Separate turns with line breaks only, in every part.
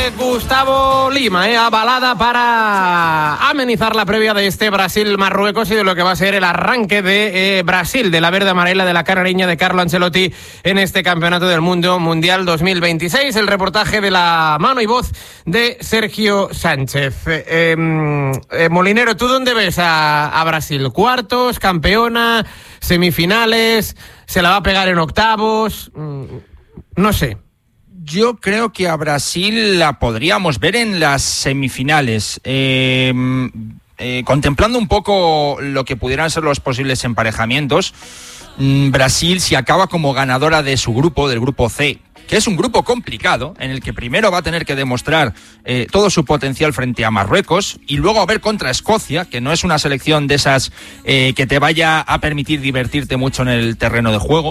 Gustavo Lima, avalada para amenizar la previa de este Brasil-Marruecos y de lo que va a ser el arranque de Brasil, de la verde amarela de la canariña de Carlo Ancelotti en este Campeonato del Mundo Mundial 2026. El reportaje de la mano y voz de Sergio Sánchez. Molinero, ¿tú dónde ves a Brasil? ¿Cuartos, campeona, semifinales? ¿Se la va a pegar en octavos? No sé.
Yo creo que a Brasil la podríamos ver en las semifinales. Contemplando un poco lo que pudieran ser los posibles emparejamientos, Brasil, si acaba como ganadora de su grupo, del grupo C, que es un grupo complicado, en el que primero va a tener que demostrar todo su potencial frente a Marruecos, y luego a ver contra Escocia, que no es una selección de esas que te vaya a permitir divertirte mucho en el terreno de juego.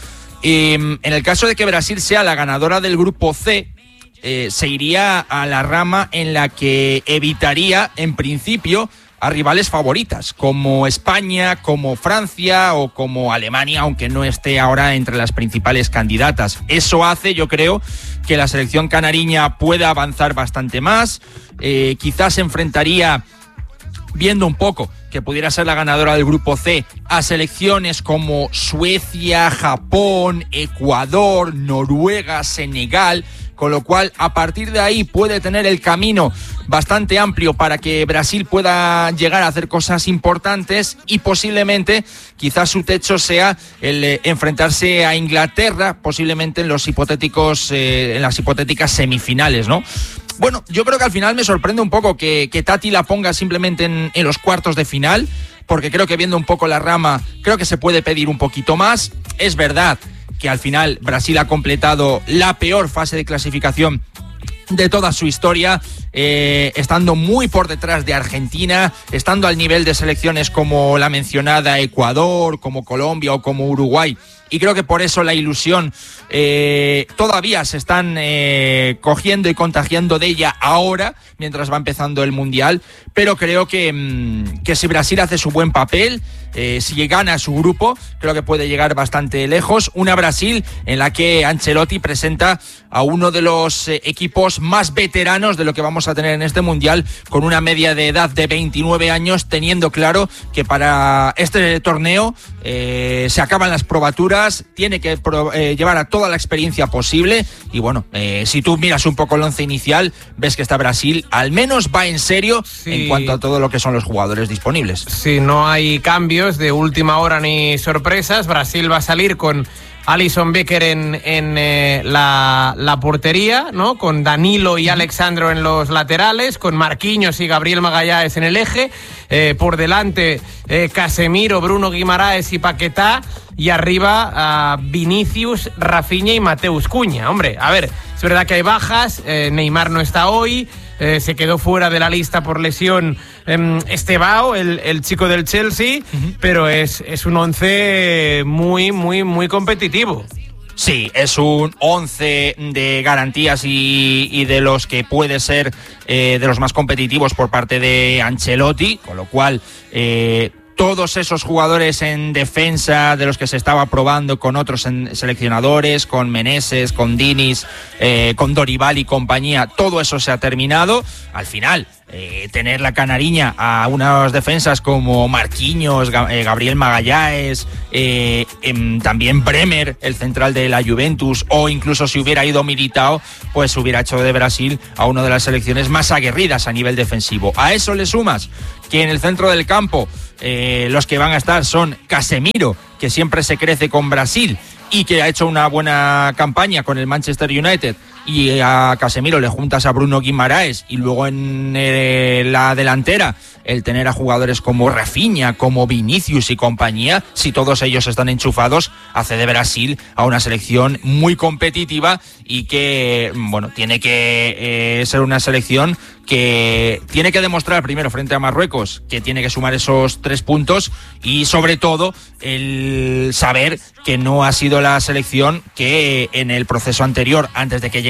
En el caso de que Brasil sea la ganadora del grupo C, se iría a la rama en la que evitaría, en principio, a rivales favoritas, como España, como Francia o como Alemania, aunque no esté ahora entre las principales candidatas. Eso hace, yo creo, que la selección canariña pueda avanzar bastante más. Quizás se enfrentaría, viendo un poco que pudiera ser la ganadora del grupo C, a selecciones como Suecia, Japón, Ecuador, Noruega, Senegal, con lo cual a partir de ahí puede tener el camino bastante amplio para que Brasil pueda llegar a hacer cosas importantes, y posiblemente quizás su techo sea el enfrentarse a Inglaterra, posiblemente en las hipotéticas semifinales, ¿no? Bueno, yo creo que al final me sorprende un poco que Tati la ponga simplemente en los cuartos de final, porque creo que viendo un poco la rama, creo que se puede pedir un poquito más. Es verdad que al final Brasil ha completado la peor fase de clasificación de toda su historia, estando muy por detrás de Argentina, estando al nivel de selecciones como la mencionada Ecuador, como Colombia o como Uruguay. Y creo que por eso la ilusión todavía se están cogiendo y contagiando de ella ahora, mientras va empezando el Mundial. Pero creo que si Brasil hace su buen papel, si gana su grupo, creo que puede llegar bastante lejos. Una Brasil en la que Ancelotti presenta a uno de los equipos más veteranos de lo que vamos a tener en este Mundial, con una media de edad de 29 años, teniendo claro que para este torneo se acaban las probaturas, tiene que llevar a toda la experiencia posible. Y bueno, si tú miras un poco el once inicial, ves que esta Brasil al menos va en serio, sí, en cuanto a todo lo que son los jugadores disponibles.
Sí, no hay cambios de última hora ni sorpresas. Brasil va a salir con Alisson Becker en la portería, ¿no? Con Danilo y Alexandro en los laterales, con Marquinhos y Gabriel Magallanes en el eje, por delante Casemiro, Bruno Guimaraes y Paquetá, y arriba Vinicius, Rafinha y Mateus Cunha. Hombre, a ver, es verdad que hay bajas, Neymar no está hoy, se quedó fuera de la lista por lesión Estevao, el chico del Chelsea, pero es un once muy, muy, muy competitivo.
Sí, es un 11 de garantías y de los que puede ser de los más competitivos por parte de Ancelotti, con lo cual todos esos jugadores en defensa de los que se estaba probando con otros seleccionadores, con Meneses, con Diniz, con Dorival y compañía, todo eso se ha terminado. Al final, tener la canariña a unas defensas como Marquinhos, Gabriel Magallanes, también Bremer, el central de la Juventus, o incluso si hubiera ido Militao, pues hubiera hecho de Brasil a una de las selecciones más aguerridas a nivel defensivo. A eso le sumas que en el centro del campo los que van a estar son Casemiro, que siempre se crece con Brasil y que ha hecho una buena campaña con el Manchester United, y a Casemiro le juntas a Bruno Guimaraes, y luego en la delantera el tener a jugadores como Rafinha, como Vinicius y compañía, si todos ellos están enchufados, hace de Brasil a una selección muy competitiva y que, bueno, tiene que ser una selección que tiene que demostrar primero frente a Marruecos que tiene que sumar esos 3 puntos, y sobre todo el saber que no ha sido la selección que en el proceso anterior, antes de que llegara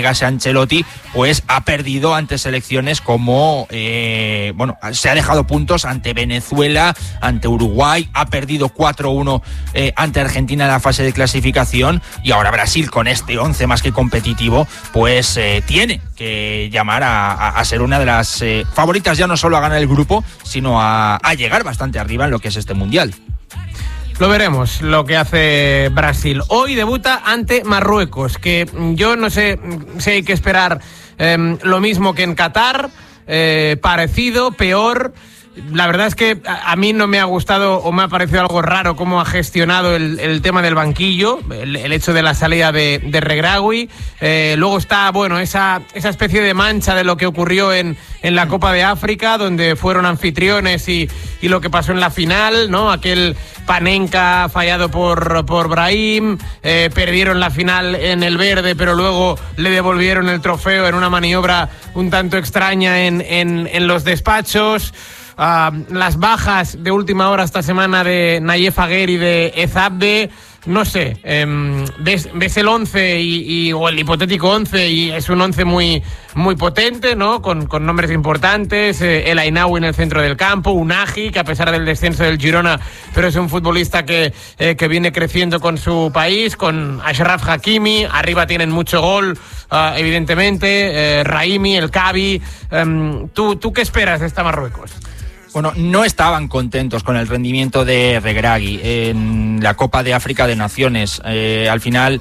llegase Ancelotti, pues ha perdido ante selecciones como, se ha dejado puntos ante Venezuela, ante Uruguay, ha perdido 4-1 ante Argentina en la fase de clasificación, y ahora Brasil, con este 11 más que competitivo, pues tiene que llamar a ser una de las favoritas, ya no solo a ganar el grupo, sino a llegar bastante arriba en lo que es este mundial.
Lo veremos, lo que hace Brasil. Hoy debuta ante Marruecos, que yo no sé si hay que esperar lo mismo que en Qatar, parecido, peor. La verdad es que a mí no me ha gustado, o me ha parecido algo raro cómo ha gestionado el tema del banquillo, el hecho de la salida de Regragui. Luego está, esa especie de mancha de lo que ocurrió en la Copa de África, donde fueron anfitriones, y lo que pasó en la final, ¿no? Aquel Panenka fallado por Brahim, perdieron la final en el verde, pero luego le devolvieron el trofeo en una maniobra un tanto extraña en los despachos. Las bajas de última hora esta semana de Nayef Aguer y de Ezabde, no sé, ves el 11 o el hipotético 11, y es un 11 muy, muy potente, ¿no? Con nombres importantes, El Ainaoui en el centro del campo, Unagi, que a pesar del descenso del Girona, pero es un futbolista que viene creciendo con su país, con Achraf Hakimi, arriba tienen mucho gol, evidentemente, Raimi, el Cabi. ¿Tú qué esperas de esta Marruecos?
Bueno, no estaban contentos con el rendimiento de Regragui en la Copa de África de Naciones. Al final,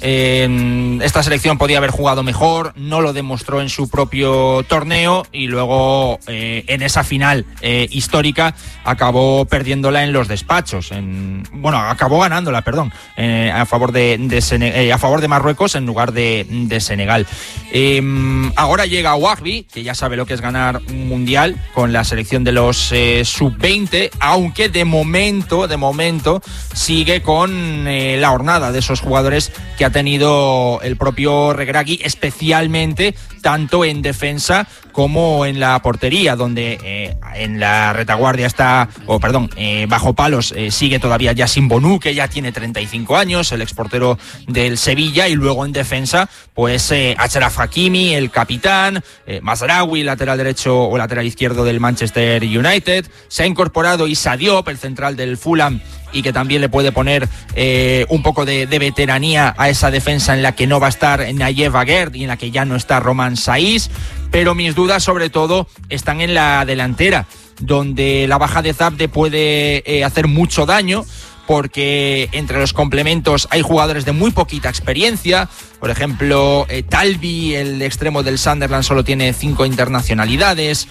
esta selección podía haber jugado mejor, no lo demostró en su propio torneo, y luego en esa final histórica acabó perdiéndola en los despachos. Acabó ganándola, perdón, a favor de Marruecos en lugar de Senegal. Ahora llega Wahbi, que ya sabe lo que es ganar un mundial con la selección de los sub-20, aunque de momento sigue con la hornada de esos jugadores que ha tenido el propio Regragui, especialmente tanto en defensa como en la portería, donde en la retaguardia está, bajo palos sigue todavía Yassine Bonu, que ya tiene 35 años, el exportero del Sevilla, y luego en defensa, pues Achraf Hakimi, el capitán, Mazraoui, lateral derecho o lateral izquierdo del Manchester United, se ha incorporado Issa Diop, el central del Fulham, y que también le puede poner un poco de veteranía a esa defensa en la que no va a estar Nayef Aguer y en la que ya no está Romain Saiz. Pero mis dudas sobre todo están en la delantera, donde la baja de Ezabde puede hacer mucho daño, porque entre los complementos hay jugadores de muy poquita experiencia. Por ejemplo, Talbi, el extremo del Sunderland, solo tiene 5 internacionalidades.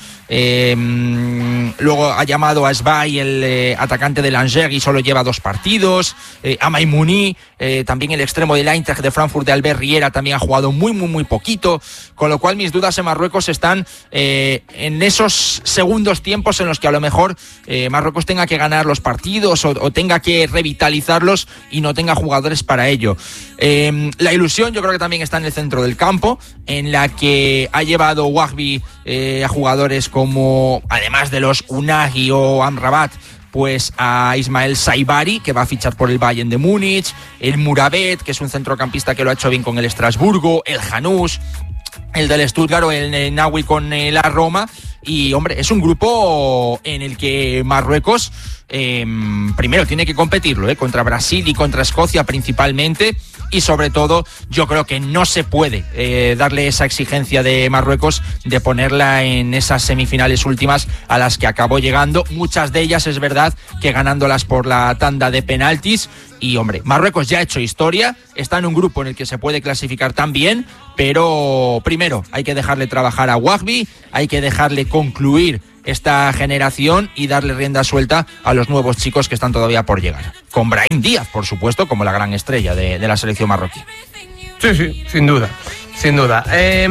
Luego ha llamado a Sbai, el atacante del Angers, y solo lleva 2 partidos. A Maimouni, también el extremo del Eintracht de Frankfurt de Albert Riera, también ha jugado muy, muy, muy poquito. Con lo cual mis dudas en Marruecos están en esos segundos tiempos en los que a lo mejor Marruecos tenga que ganar los partidos o tenga que revitalizarlos y no tenga jugadores para ello. La ilusión yo creo que también está en el centro del campo, en la que ha llevado Wahbi a jugadores como, además de los Unagi o Amrabat, pues a Ismael Saibari, que va a fichar por el Bayern de Múnich, el Murabet, que es un centrocampista que lo ha hecho bien con el Estrasburgo, el Janús, el del Stuttgart, o el Nawi con la Roma. Y hombre, es un grupo en el que Marruecos primero tiene que competirlo contra Brasil y contra Escocia principalmente, y sobre todo yo creo que no se puede darle esa exigencia de Marruecos de ponerla en esas semifinales últimas a las que acabó llegando, muchas de ellas es verdad que ganándolas por la tanda de penaltis. Y hombre, Marruecos ya ha hecho historia, está en un grupo en el que se puede clasificar también, pero primero hay que dejarle trabajar a Wahbi, hay que dejarle concluir esta generación y darle rienda suelta a los nuevos chicos que están todavía por llegar. Con Brahim Díaz, por supuesto, como la gran estrella de la selección marroquí.
Sí, sin duda. Sin duda.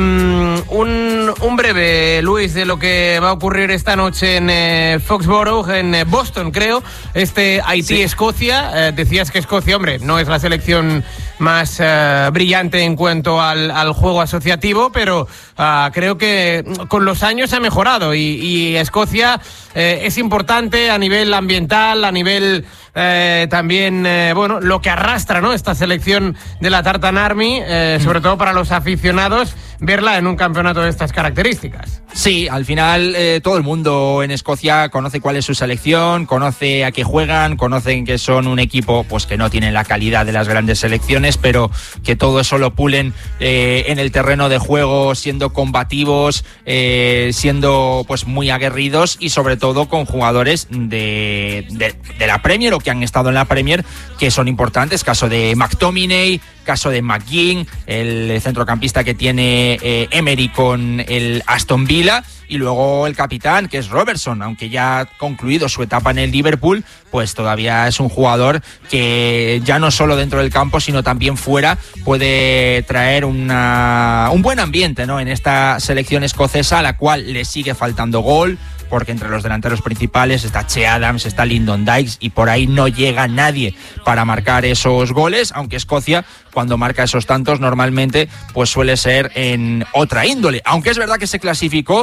Un breve, Luis, de lo que va a ocurrir esta noche en Foxborough, en Boston, creo. Haití-Escocia. Decías que Escocia, hombre, no es la selección más brillante en cuanto al juego asociativo, pero creo que con los años ha mejorado y Escocia es importante a nivel ambiental, a nivel también, bueno, lo que arrastra, ¿no?, esta selección de la Tartan Army, sobre todo para los aficionados, verla en un campeonato de estas características.
Sí, al final todo el mundo en Escocia conoce cuál es su selección, conoce a qué juegan, conocen que son un equipo pues que no tiene la calidad de las grandes selecciones, pero que todo eso lo pulen en el terreno de juego, siendo combativos, siendo pues muy aguerridos y sobre todo con jugadores de la Premier o que han estado en la Premier que son importantes, caso de McTominay, caso de McGinn, el centrocampista que tiene Emery con el Aston Villa, y luego el capitán, que es Robertson, aunque ya ha concluido su etapa en el Liverpool, pues todavía es un jugador que ya no solo dentro del campo, sino también fuera, puede traer un buen ambiente, ¿no?, en esta selección escocesa, a la cual le sigue faltando gol, porque entre los delanteros principales está Che Adams, está Lyndon Dykes, y por ahí no llega nadie para marcar esos goles, aunque Escocia, cuando marca esos tantos, normalmente pues suele ser en otra índole, aunque es verdad que se clasificó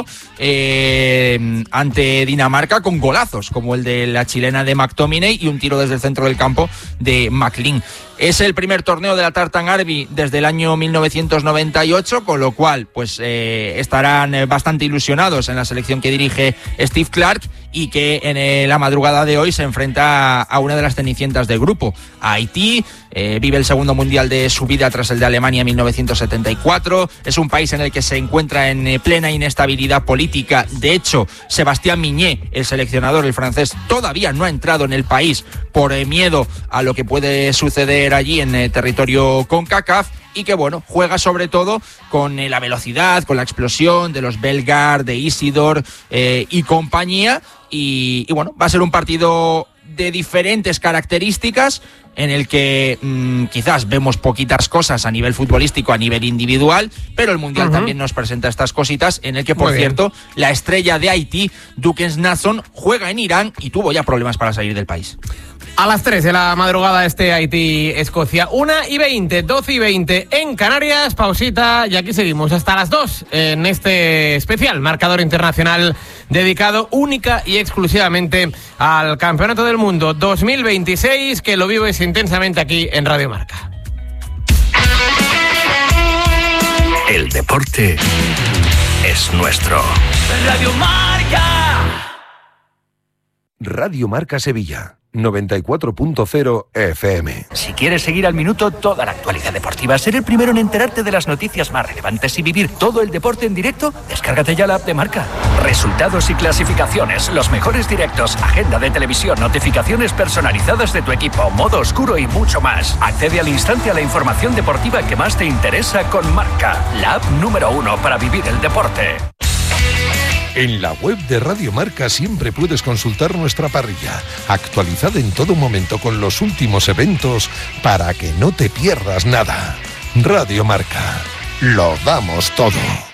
ante Dinamarca con golazos, como el de la chilena de McTominay y un tiro desde el centro del campo de McLean. Es el primer torneo de la Tartan Army desde el año 1998, con lo cual pues estarán bastante ilusionados en la selección que dirige Steve Clarke y que en la madrugada de hoy se enfrenta a una de las cenicientas del grupo, a Haití. Vive el segundo mundial de su vida tras el de Alemania en 1974. Es un país en el que se encuentra en plena inestabilidad política. De hecho, Sébastien Migné, el seleccionador, el francés, todavía no ha entrado en el país por miedo a lo que puede suceder allí en territorio CONCACAF, y que bueno, juega sobre todo con la velocidad, con la explosión de los Bellegarde, de Isidore y compañía, y bueno, va a ser un partido de diferentes características en el que quizás vemos poquitas cosas a nivel futbolístico, a nivel individual, pero el Mundial también nos presenta estas cositas, en el que, por cierto, la estrella de Haití, Dukes Nason, juega en Irán y tuvo ya problemas para salir del país.
A las 3 de la madrugada Haití-Escocia, 1:20, 12:20 en Canarias, pausita y aquí seguimos hasta las 2 en este especial marcador internacional dedicado única y exclusivamente al Campeonato del Mundo 2026, que lo vives intensamente aquí en Radio Marca.
El deporte es nuestro.
Radio Marca.
Radio Marca Sevilla. 94.0 FM.
Si quieres seguir al minuto toda la actualidad deportiva, ser el primero en enterarte de las noticias más relevantes y vivir todo el deporte en directo, descárgate ya la app de Marca. Resultados y clasificaciones, los mejores directos, agenda de televisión, notificaciones personalizadas de tu equipo, modo oscuro y mucho más. Accede al instante a la información deportiva que más te interesa con Marca, la app número 1 para vivir el deporte.
En la web de Radio Marca siempre puedes consultar nuestra parrilla, actualizada en todo momento con los últimos eventos para que no te pierdas nada. Radio Marca, lo damos todo.